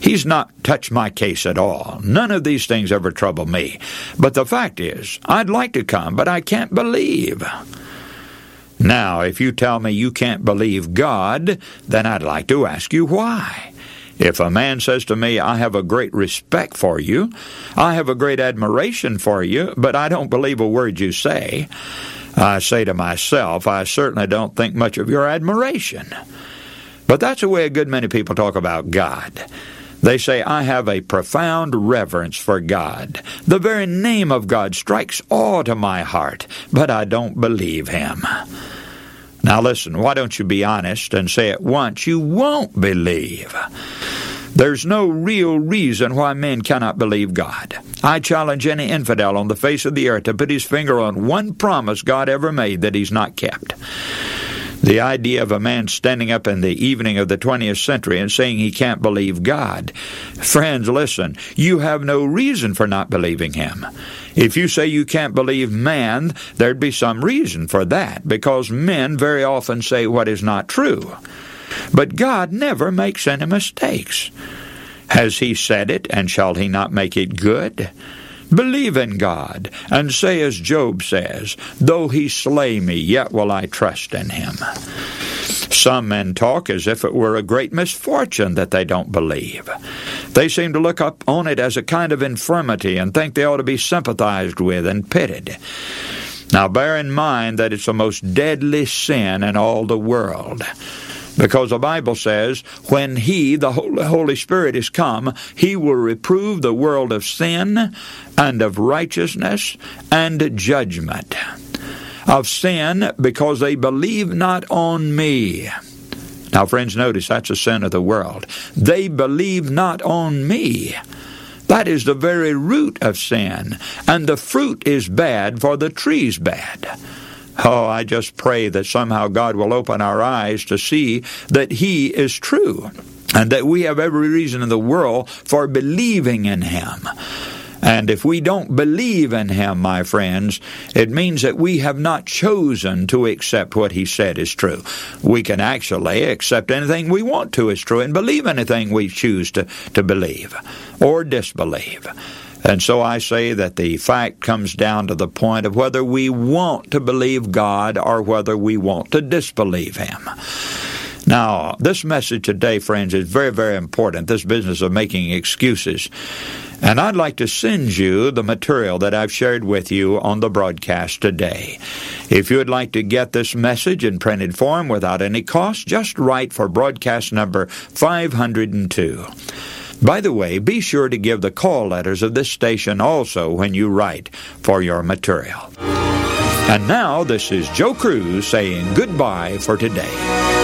He's not touched my case at all. None of these things ever trouble me. But the fact is, I'd like to come, but I can't believe. Now, if you tell me you can't believe God, then I'd like to ask you why. If a man says to me, I have a great respect for you, I have a great admiration for you, but I don't believe a word you say, I say to myself, I certainly don't think much of your admiration. But that's the way a good many people talk about God. They say, I have a profound reverence for God. The very name of God strikes awe to my heart, but I don't believe Him. Now listen, why don't you be honest and say at once you won't believe? There's no real reason why men cannot believe God. I challenge any infidel on the face of the earth to put his finger on one promise God ever made that He's not kept. The idea of a man standing up in the evening of the 20th century and saying he can't believe God. Friends, listen, you have no reason for not believing Him. If you say you can't believe man, there'd be some reason for that, because men very often say what is not true. But God never makes any mistakes. Has He said it, and shall He not make it good? Believe in God, and say as Job says, though He slay me, yet will I trust in Him. Some men talk as if it were a great misfortune that they don't believe. They seem to look up on it as a kind of infirmity and think they ought to be sympathized with and pitied. Now bear in mind that it's the most deadly sin in all the world. Because the Bible says, when He, the Holy Spirit, is come, He will reprove the world of sin and of righteousness and judgment. Of sin, because they believe not on me. Now, friends, notice that's a sin of the world. They believe not on me. That is the very root of sin. And the fruit is bad, for the tree's bad. Oh, I just pray that somehow God will open our eyes to see that He is true, and that we have every reason in the world for believing in Him. And if we don't believe in Him, my friends, it means that we have not chosen to accept what He said is true. We can actually accept anything we want to as true and believe anything we choose to believe or disbelieve. And so I say that the fact comes down to the point of whether we want to believe God or whether we want to disbelieve Him. Now, this message today, friends, is very, very important, this business of making excuses. And I'd like to send you the material that I've shared with you on the broadcast today. If you would like to get this message in printed form without any cost, just write for broadcast number 502. By the way, be sure to give the call letters of this station also when you write for your material. And now, this is Joe Cruz saying goodbye for today.